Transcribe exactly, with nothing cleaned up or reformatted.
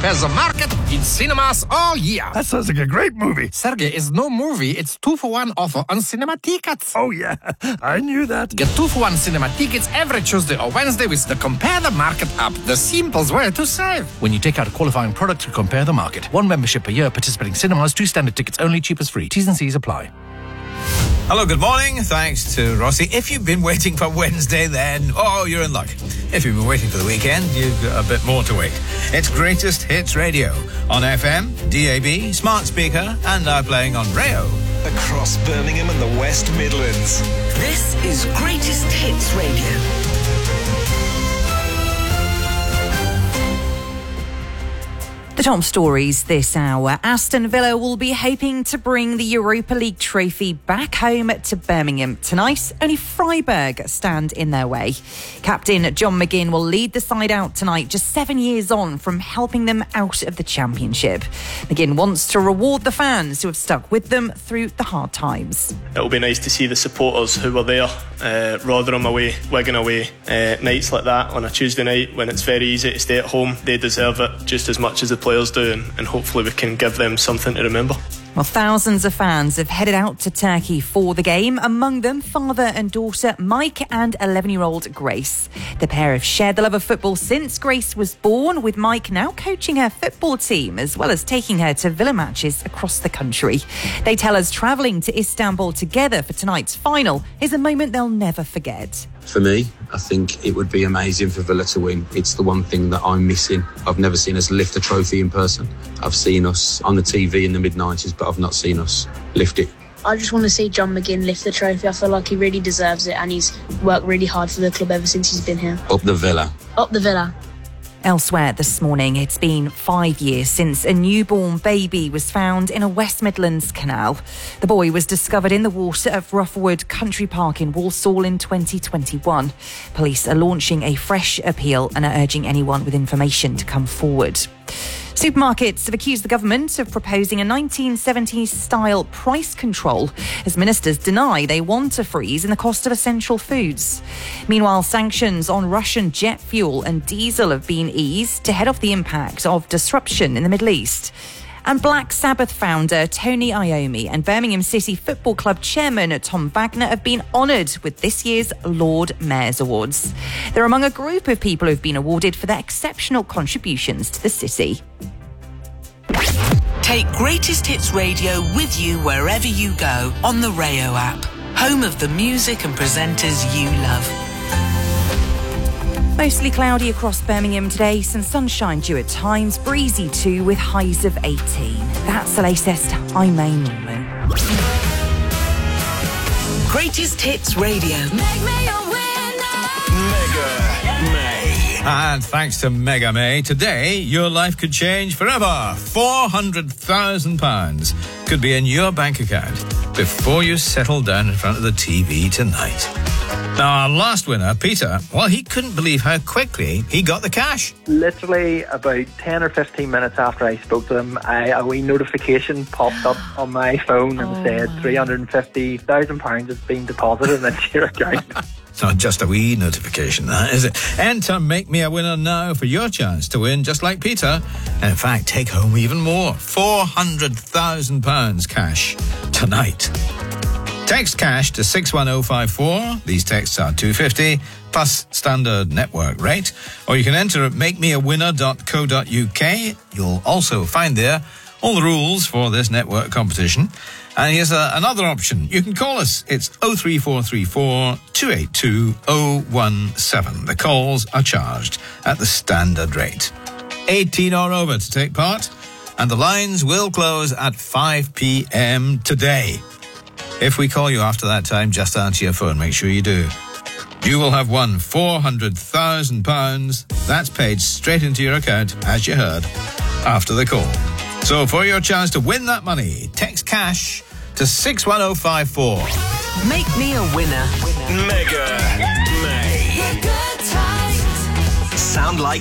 Compare the Market in cinemas all year. That sounds like a great movie. Sergey, is no movie. It's two for one offer on cinema tickets. Oh, yeah. I knew that. Get two for one cinema tickets every Tuesday or Wednesday with the Compare the Market app. The simplest way to save. When you take out a qualifying product, you Compare the Market. One membership per year, participating cinemas, two standard tickets only, cheapest free. T's and C's apply. Hello, good morning. Thanks to Rossi. If you've been waiting for Wednesday, then, oh, you're in luck. If you've been waiting for the weekend, you've got a bit more to wait. It's Greatest Hits Radio on F M, D A B, smart speaker, and now playing on Rayo. Across Birmingham and the West Midlands. This is Greatest Hits Radio. The top stories this hour. Aston Villa will be hoping to bring the Europa League trophy back home to Birmingham tonight. Only Freiburg stand in their way. Captain John McGinn will lead the side out tonight, just seven years on from helping them out of the Championship. McGinn wants to reward the fans who have stuck with them through the hard times. It'll be nice to see the supporters who were there, uh, Rotherham away, Wigan away, uh, nights like that on a Tuesday night when it's very easy to stay at home. They deserve it just as much as the players do, and, and hopefully we can give them something to remember. Well, thousands of fans have headed out to Turkey for the game, among them father and daughter Mike and eleven-year-old Grace. The pair have shared the love of football since Grace was born, with Mike now coaching her football team as well as taking her to Villa matches across the country. They tell us travelling to Istanbul together for tonight's final is a moment they'll never forget. For me, I think it would be amazing for Villa to win. It's the one thing that I'm missing. I've never seen us lift a trophy in person. I've seen us on the T V in the mid nineties, but I've not seen us lift it. I just want to see John McGinn lift the trophy. I feel like he really deserves it, and he's worked really hard for the club ever since he's been here. Up the Villa. Up the Villa. Elsewhere this morning, it's been five years since a newborn baby was found in a West Midlands canal. The boy was discovered in the water of Roughwood Country Park in Walsall in twenty twenty-one. Police are launching a fresh appeal and are urging anyone with information to come forward. Supermarkets have accused the government of proposing a nineteen seventies-style price control as ministers deny they want a freeze in the cost of essential foods. Meanwhile, sanctions on Russian jet fuel and diesel have been eased to head off the impact of disruption in the Middle East. And Black Sabbath founder Tony Iommi and Birmingham City Football Club chairman Tom Wagner have been honoured with this year's Lord Mayor's Awards. They're among a group of people who've been awarded for their exceptional contributions to the city. Take Greatest Hits Radio with you wherever you go on the Rayo app, home of the music and presenters you love. Mostly cloudy across Birmingham today, some sunshine due at times, breezy too with highs of eighteen. That's the latest. I'm May Norman. Greatest Hits Radio. Make me a winner. Mega May. And thanks to Mega May, today your life could change forever. four hundred thousand pounds could be in your bank account before you settle down in front of the T V tonight. Now, our last winner, Peter, well, he couldn't believe how quickly he got the cash. Literally about ten or fifteen minutes after I spoke to him, I, a wee notification popped up on my phone and oh said three hundred fifty thousand pounds has been deposited into your account. It's not just a wee notification, that, is it? Enter Make Me a Winner now for your chance to win just like Peter. And in fact, take home even more. four hundred thousand pounds cash tonight. Text cash to six one oh five four. These texts are two pounds fifty plus standard network rate. Or you can enter at make me a winner dot co dot uk. You'll also find there all the rules for this network competition. And here's a, another option. You can call us. It's oh three four three four, two eight two, oh one seven. The calls are charged at the standard rate. eighteen or over to take part. And the lines will close at five p.m. today. If we call you after that time, just answer your phone. Make sure you do. You will have won four hundred thousand pounds. That's paid straight into your account, as you heard, after the call. So for your chance to win that money, text cash to six one oh five four. Make me a winner. Mega May. Sound like